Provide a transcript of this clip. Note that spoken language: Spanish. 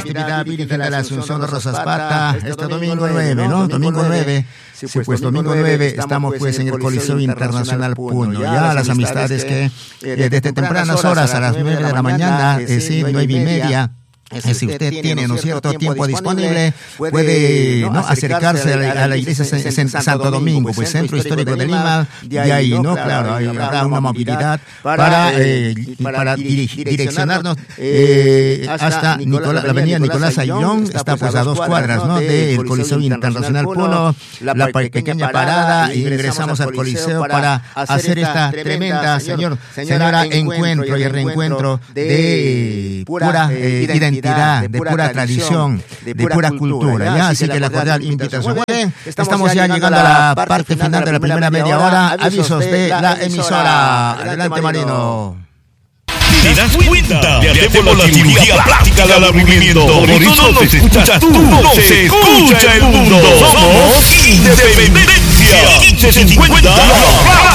Natividad Virgen de la Asunción de Rosas-Pata, este domingo 9, ¿no? Domingo 9. Sí, pues domingo 9 estamos pues en el Coliseo Internacional Puno. Ya las amistades que desde tempranas horas a las 9 de la mañana, sí, 9:30. Si usted tiene, ¿no es cierto?, tiempo disponible, puede, ¿no?, acercarse a la iglesia en Santo Domingo, pues Centro Histórico de Lima, de ahí, ¿no? Claro, habrá una movilidad para direccionarnos hasta la avenida Nicolás Ayllón, está pues a 2 cuadras, ¿no?, del Coliseo Internacional Puno, la pequeña parada, y ingresamos al Coliseo para hacer esta tremenda, señora, encuentro y reencuentro de pura identidad, de pura tradición, de pura cultura, ¿ya? Así que la cordial invitación. Bueno, estamos ya llegando a la parte final de la primera media hora. Avisos de la emisora. Adelante, Marino. ¿Te das cuenta? Te hacemos la cirugía plástica del aburrimiento. Por eso no nos escuchas tú, no se escucha el mundo. Somos Independencia 1550.